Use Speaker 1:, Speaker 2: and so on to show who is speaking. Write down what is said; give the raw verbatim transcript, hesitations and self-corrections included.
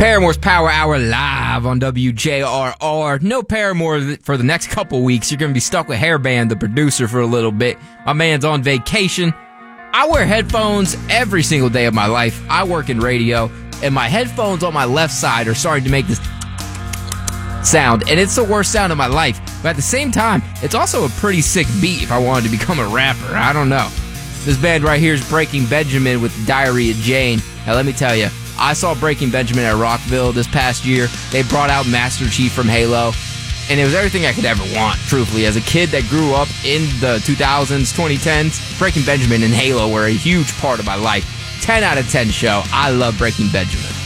Speaker 1: Paramore's Power Hour live on W J R R. No Paramore for the next couple weeks. You're going to be stuck with Hairband, the producer, for a little bit. My man's on vacation. I wear headphones every single day of my life. I work in radio, and my headphones on my left side are starting to make this sound, and it's the worst sound of my life. But at the same time, it's also a pretty sick beat if I wanted to become a rapper. I don't know. This band right here is Breaking Benjamin with Diarrhea Jane. Now, let me tell you, I saw Breaking Benjamin at Rockville this past year. They brought out Master Chief from Halo, and it was everything I could ever want, truthfully. As a kid that grew up in the two thousands, twenty tens, Breaking Benjamin and Halo were a huge part of my life. ten out of ten show. I love Breaking Benjamin.